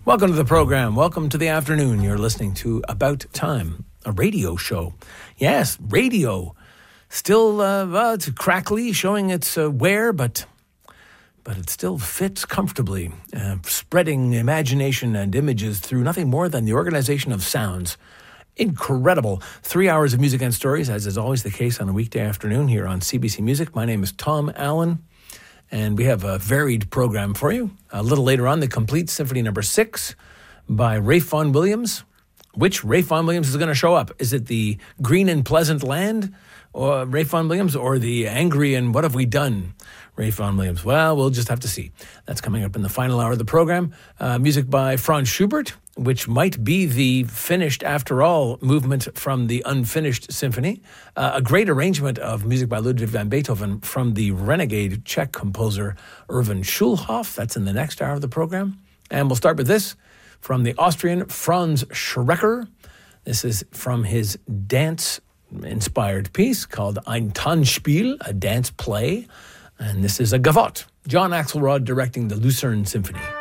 Welcome to the program. Welcome to the afternoon. You're listening to About Time, a radio show. Yes, radio. Still, it's crackly, showing its wear, but it still fits comfortably, spreading imagination and images through nothing more than the organization of sounds. Incredible. 3 hours of music and stories, as is always the case on a weekday afternoon here on CBC Music. My name is Tom Allen, and we have a varied program for you. A little later on, the Complete Symphony No. 6 by Ralph Vaughan Williams. Which Ralph Vaughan Williams is going to show up? Is it the Green and Pleasant Land, or Ralph Vaughan Williams, or the Angry and What Have We Done Ralph Vaughan Williams? Well, we'll just have to see. That's coming up in the final hour of the program. Music by Franz Schubert, which might be the finished, after all, movement from the unfinished symphony. A great arrangement of music by Ludwig van Beethoven from the renegade Czech composer Erwin Schulhoff. That's in the next hour of the program. And we'll start with this from the Austrian Franz Schreker. This is from his dance-inspired piece called Ein Tanzspiel, a dance play. And this is a gavotte. John Axelrod directing the Lucerne Symphony.